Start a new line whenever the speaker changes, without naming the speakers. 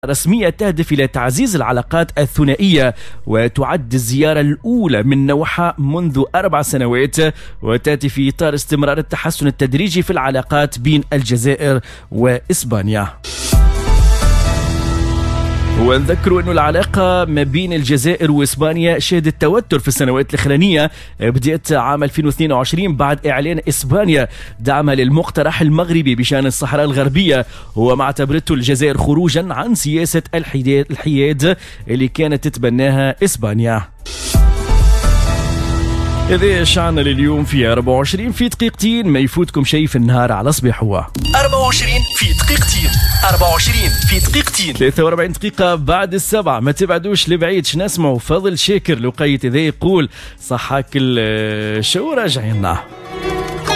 رسمية تهدف إلى تعزيز العلاقات الثنائية، وتعد الزيارة الأولى من نوعها منذ 4 سنوات، وتأتي في إطار استمرار التحسن التدريجي في العلاقات بين الجزائر وإسبانيا. ونذكروا أن العلاقة ما بين الجزائر وإسبانيا شهدت توتر في السنوات الأخرانية، بدأت عام 2022 بعد إعلان إسبانيا دعمها للمقترح المغربي بشأن الصحراء الغربية، وما اعتبرته الجزائر خروجا عن سياسة الحياد اللي كانت تتبناها إسبانيا. هذا شعنا لليوم في 24 في دقيقتين، ما يفوتكم شيء في النهار على صباح. هو
24 في دقيقتين، 24 في دقيقتين،
43 دقيقة بعد 7. ما تبعدوش لبعيد، نسمعوا فضل شاكر لقيت ذا يقول صحاك الشو راجعين.